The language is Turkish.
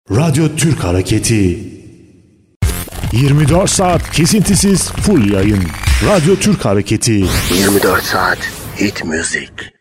Radyo Türk Hareketi. 24 saat kesintisiz full yayın. Radyo Türk Hareketi. 24 saat hit müzik.